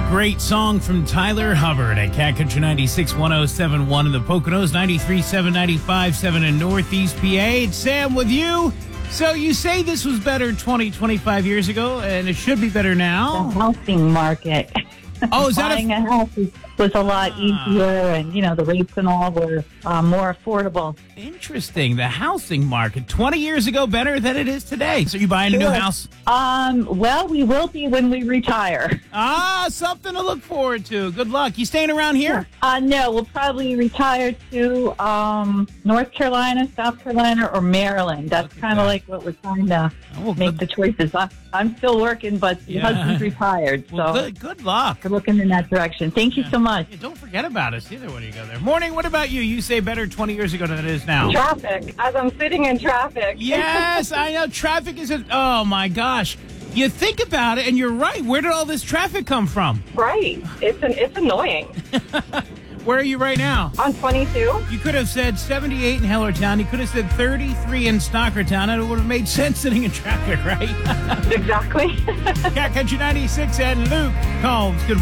Great song from Tyler Hubbard at Cat Country 96.1071 in the Poconos, 93.7, 95.7 in Northeast PA. It's Sam with you. So you say this was better 20, 25 years ago, and it should be better now? The housing market. Oh, is that Buying a house was a lot easier, and, the rates and all were more affordable. Interesting. The housing market 20 years ago better than it is today. So you buying a new house? Well, we will be when we retire. Something to look forward to. Good luck. You staying around here? No, we'll probably retire to North Carolina, South Carolina, or Maryland. That's kind of like what we're trying to make the choices. I'm still working, but the husband's retired. Well, good luck. We're looking in that direction. Thank you so much. Yeah, don't forget about us either when you go there. Morning, what about you? You say better 20 years ago than it is now. Traffic, as I'm sitting in traffic. Yes, I know. Traffic is oh my gosh. You think about it, and you're right. Where did all this traffic come from? Right. It's annoying. Where are you right now? On 22. You could have said 78 in Hellertown. You could have said 33 in Stockertown, and it would have made sense sitting in traffic, right? Exactly. Cat Country 96 and Luke Combs. Good morning.